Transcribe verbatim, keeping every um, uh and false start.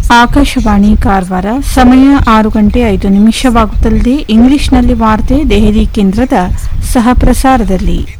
ಆಕಾಶವಾಣಿ ಕಾರವಾರ. ಸಮಯ ಆರು ಗಂಟೆ ಐದು ನಿಮಿಷವಾಗುತ್ತಲಿದೆ. ಇಂಗ್ಲಿಷ್ನಲ್ಲಿ ವಾರ್ತೆ ದೆಹಲಿ ಕೇಂದ್ರದ ಸಹ ಪ್ರಸಾರದಲ್ಲಿ.